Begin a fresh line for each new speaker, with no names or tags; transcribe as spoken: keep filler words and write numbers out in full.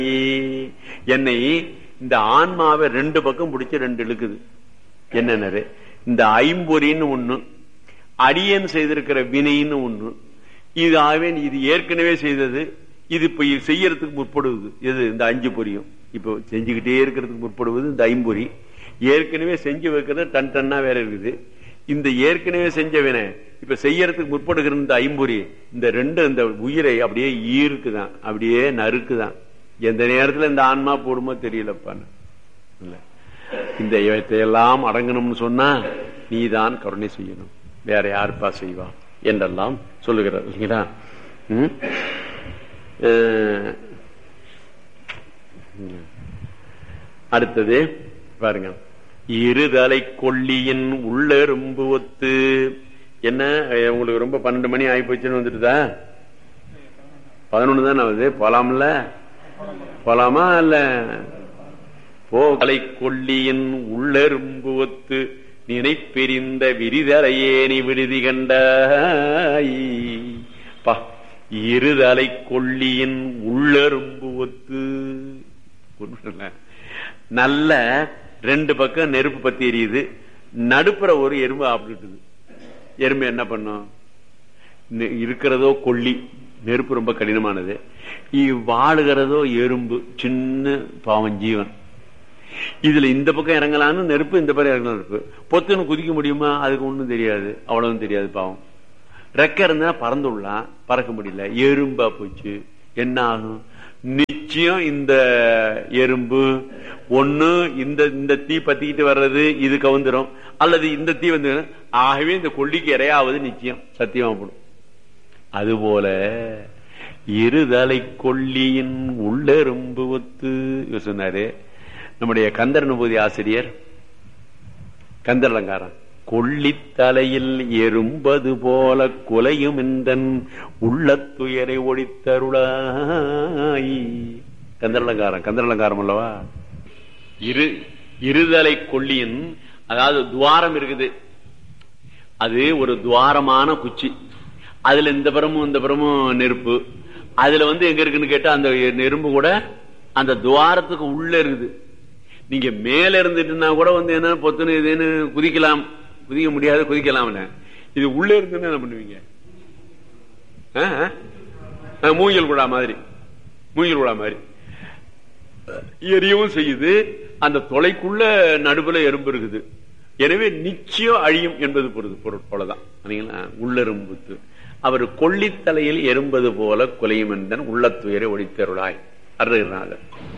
என்னை இந்த ஆன்மாவை ரெண்டு பக்கம் பிடிச்சு ரெண்டு இழுக்குது. என்னன்னு இந்த ஐம்பொறின்னு ஒண்ணு, அடியன் செய்திருக்கிற வினைன்னு ஒண்ணு. இது ஆவேன் இது ஏற்கனவே செய்தது, இது இப்ப செய்யறதுக்கு முற்படுவது எது? இந்த அஞ்சு பொறியும் இப்ப செஞ்சுக்கிட்டே இருக்கிறதுக்கு முற்படுவது இந்த ஐம்பொறி. ஏற்கனவே செஞ்சு வைக்கிறது டன் டன்னா வேற இருக்குது. இந்த ஏற்கனவே செஞ்ச வினை இப்ப செய்யறதுக்கு முற்படுகிற இந்த ஐம்பொறி, இந்த ரெண்டு இந்த உயிரை அப்படியே ஈர்க்குதான், அப்படியே நறுக்குதான். எந்த நேரத்துல இந்த ஆன்மா போடுமோ தெரியலப்பான்னு. இந்த இவற்றையெல்லாம் அடங்கணும்னு சொன்னா நீதான் கருணை செய்யணும், வேற யாருப்பா செய்வா என்றெல்லாம் சொல்லுகிறார் இல்லைங்களா? அடுத்தது பாருங்க, இருதலை கொல்லியின் உள்ளெரும்பு ஒத்து. என்ன உங்களுக்கு ரொம்ப பன்னெண்டு மணி ஆகி போச்சுன்னு வந்துட்டுதா? பதினொன்னு தானே ஆகுது. போலாம்ல? போலாமா இல்ல? போகலை கொல்லியின் உள்ளெரும்பு ஒத்து நினைப்பெரிந்த விரிதலையே நீ விடுதி கண்டாய். இருதலை கொல்லியின் உள்ளெரும்பு ஒத்து. நல்ல ரெண்டு பக்கம் நெருப்பு பத்தி எரியுது, நடுப்புற ஒரு எறும்பு ஆப்பிட்டுது. எறும்பு என்ன பண்ணும்? இருக்கிறதோ கொல்லி, நெருப்பு ரொம்ப கடினமானது, வாழுகிறதோ எறும்பு, சின்ன பாவம் ஜீவன். இதுல இந்த பக்கம் இறங்கலான்னு நெருப்பு, இந்த பக்கம் இறங்கலாம் நெருப்பு. பொத்துன்னு குதிக்க முடியுமா? அதுக்கு ஒண்ணும் தெரியாது, அவ்வளவும் தெரியாது பாவம். ரெக்க இருந்தா பறந்துடலாம், பறக்க முடியல, எறும்பா போச்சு. என்ன ஆகும்? நிச்சயம் இந்த எறும்பு ஒண்ணு இந்த இந்த தீ பத்திக்கிட்டு வர்றது இது கவுந்துரும், அல்லது இந்த தீ வந்து, ஆகவே இந்த கொல்லிக்கு இரையாவது நிச்சயம் சத்தியமா போடும். அதுபோல இருதலை கொல்லியின் உள்ளெரும்பு ஒத்து சொன்னாரு நம்முடைய கந்தர் அனுபூதி ஆசிரியர் கந்தர் அலங்காரம். கொல்லித்தலையில் எறும்பது போல குலையும் எந்தன் உள்ளத்துயரை ஒழித்தருளாய். கந்தர் அலங்காரம், கந்தர் அலங்காரம் அல்லவா? இரு இருதலை கொல்லியின், அதாவது துவாரம் இருக்குது, அது ஒரு துவாரமான குச்சி, அதுல இந்த புறமும் இந்த புறமும் நெருப்பு. அதுல வந்து எங்க இருக்குன்னு கேட்டா அந்த நெருப்பு கூட அந்த துவாரத்துக்கு உள்ள இருக்குது. நீங்க மேல இருந்துட்டுனா கூட வந்து என்ன பொத்துன்னு இதுன்னு குதிக்கலாம், குதிக்க முடியாது, குதிக்கலாம்ல. இது உள்ள இருந்துன்னு என்ன பண்ணுவீங்க? மூங்கில் குழா மாதிரி, மூங்கில் குழா மாதிரி எரியவும் செய்யுது. அந்த தொலைக்குள்ள நடுவுல எறும்பு இருக்குது. எனவே நிச்சயம் அழியும் என்பது பொருள் போலதான். உள்ளெரும்புத்து அவர் கொல்லித்தலையில் எறும்பது போல குலையும் என்றன் உள்ளத்துயரை ஒழித்தருளாய் அருகிறார்.